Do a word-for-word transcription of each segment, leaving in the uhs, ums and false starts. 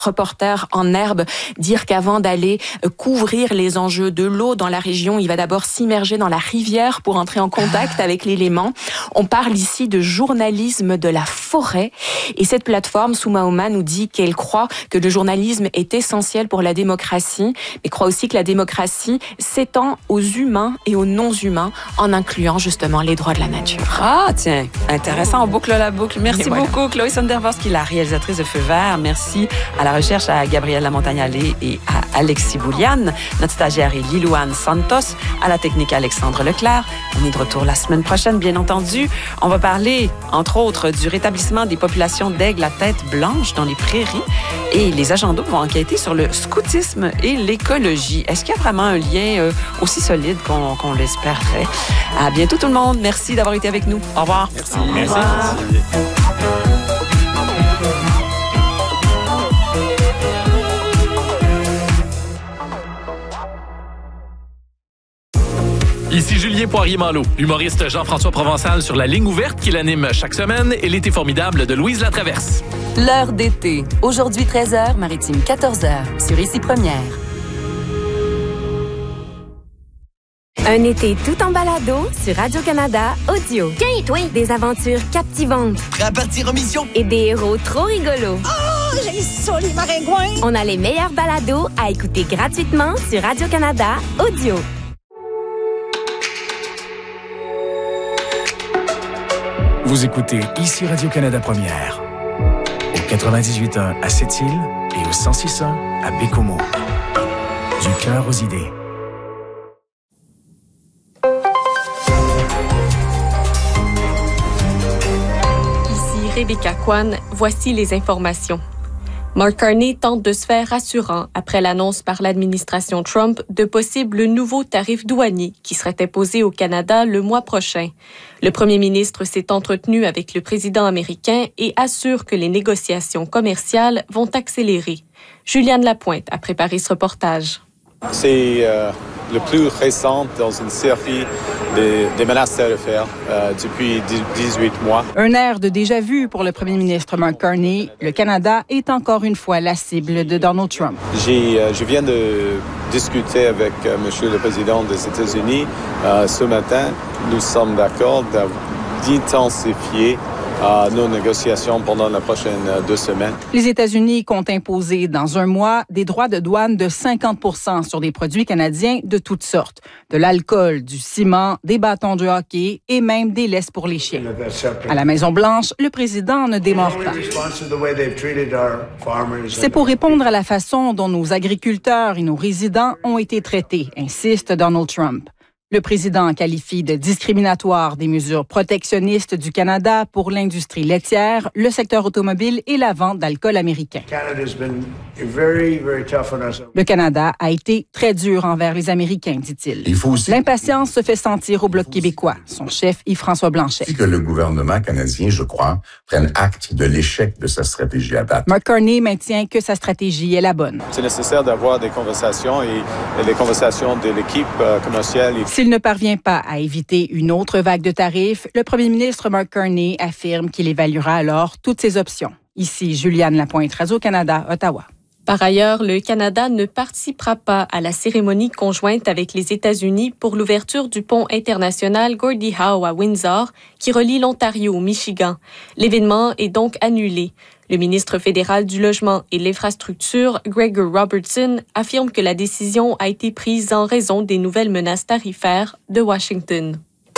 Reporter en herbe dire qu'avant d'aller couvrir les enjeux de l'eau dans la région, il va d'abord s'immerger dans la rivière pour entrer en contact avec l'élément. On parle ici de journalisme de la forêt. Et cette plateforme, Soumaoma, nous dit qu'elle croit que le journalisme est essentiel pour la démocratie, mais croit aussi que la démocratie s'étend aux humains et aux non-humains en incluant justement les droits de la nature. Ah, tiens, intéressant. On boucle la boucle. Merci voilà. beaucoup, Chloé Sondervoski, la réalisatrice de Feu vert. Merci à la recherche à Gabrielle Lamontagne-Allé et à Alexis Bouliane. Notre stagiaire est Lilouane Santos. À la technique, Alexandre Leclerc. On est de retour la semaine prochaine, bien entendu. On va parler, entre autres, du rétablissement des populations d'aigles à tête blanche dans les prairies. Et les agents d'eau vont enquêter sur le scoutisme et l'écologie. Est-ce qu'il y a vraiment un lien euh, aussi solide qu'on, qu'on l'espérerait? À bientôt tout le monde. Merci d'avoir été avec nous. Au revoir. Merci. Au revoir. Merci. Ici Julien Poirier-Malo, humoriste Jean-François Provençal sur la ligne ouverte qu'il anime chaque semaine et l'été formidable de Louise Latraverse. L'heure d'été. Aujourd'hui treize heures, maritime quatorze heures, sur Ici Première. Un été tout en balado sur Radio-Canada Audio. Tiens, toi! Des aventures captivantes. Prêt à partir en mission? Et des héros trop rigolos. Oh, j'ai ça, les maringouins! On a les meilleurs balados à écouter gratuitement sur Radio-Canada Audio. Vous écoutez ici Radio-Canada Première. Au quatre-vingt-dix-huit point un à Sept-Îles et au cent six point un à Bécomo. Du cœur aux idées. Ici Rebecca Kwan, voici les informations. Mark Carney tente de se faire rassurant après l'annonce par l'administration Trump de possibles nouveaux tarifs douaniers qui seraient imposés au Canada le mois prochain. Le premier ministre s'est entretenu avec le président américain et assure que les négociations commerciales vont accélérer. Juliane Lapointe a préparé ce reportage. C'est euh, le plus récent dans une série de, de menaces tarifaires euh, depuis dix-huit mois. Un air de déjà-vu pour le premier ministre Mark Carney. Le Canada est encore une fois la cible de Donald Trump. J'ai, euh, je viens de discuter avec euh, M. le Président des États-Unis euh, ce matin. Nous sommes d'accord d'intensifier à nos négociations pendant la prochaine deux semaines. Les États-Unis comptent imposer dans un mois des droits de douane de cinquante pour cent sur des produits canadiens de toutes sortes. De l'alcool, du ciment, des bâtons de hockey et même des laisses pour les chiens. À la Maison-Blanche, le président ne démord pas. C'est pour répondre à la façon dont nos agriculteurs et nos résidents ont été traités, insiste Donald Trump. Le président qualifie de discriminatoire des mesures protectionnistes du Canada pour l'industrie laitière, le secteur automobile et la vente d'alcool américain. Le Canada a été très dur envers les Américains, dit-il. Il faut aussi L'impatience se fait sentir au Bloc québécois. Son chef, Yves-François Blanchet. que le gouvernement canadien, je crois, prenne acte de l'échec de sa stratégie à date. Mark Carney maintient que sa stratégie est la bonne. C'est nécessaire d'avoir des conversations et, et les conversations de l'équipe euh, commerciale. Et... S'il ne parvient pas à éviter une autre vague de tarifs, le premier ministre Mark Carney affirme qu'il évaluera alors toutes ses options. Ici, Juliane Lapointe, Radio-Canada, Ottawa. Par ailleurs, le Canada ne participera pas à la cérémonie conjointe avec les États-Unis pour l'ouverture du pont international Gordie Howe à Windsor, qui relie l'Ontario au Michigan. L'événement est donc annulé. Le ministre fédéral du Logement et l'Infrastructure, Gregor Robertson, affirme que la décision a été prise en raison des nouvelles menaces tarifaires de Washington.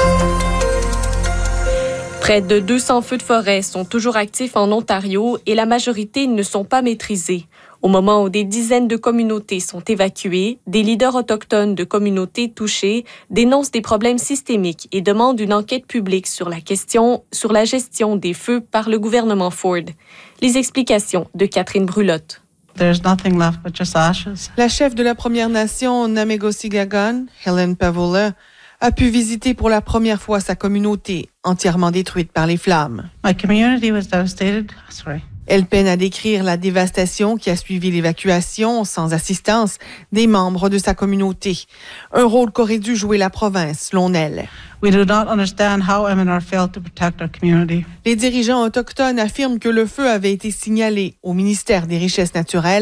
Près de deux cents feux de forêt sont toujours actifs en Ontario et la majorité ne sont pas maîtrisés. Au moment où des dizaines de communautés sont évacuées, des leaders autochtones de communautés touchées dénoncent des problèmes systémiques et demandent une enquête publique sur la question, sur la gestion des feux par le gouvernement Ford. Les explications de Catherine Brulotte. There's nothing left but just ashes. La chef de la Première Nation Namegosigagon, Helen Pavola, a pu visiter pour la première fois sa communauté, entièrement détruite par les flammes. My community was devastated. Sorry. Elle peine à décrire la dévastation qui a suivi l'évacuation, sans assistance, des membres de sa communauté. Un rôle qu'aurait dû jouer la province, selon elle. We do not understand how M N R failed to protect our community. Les dirigeants autochtones affirment que le feu avait été signalé au ministère des Richesses naturelles